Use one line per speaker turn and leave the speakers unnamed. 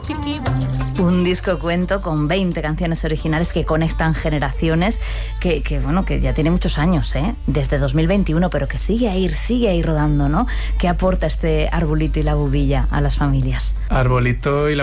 Un disco cuento con 20 canciones originales que conectan generaciones, que ya tiene muchos años, desde 2021, pero que sigue ahí rodando, ¿no? ¿Qué aporta este Arbolito y la Bubilla a las familias?
Arbolito y la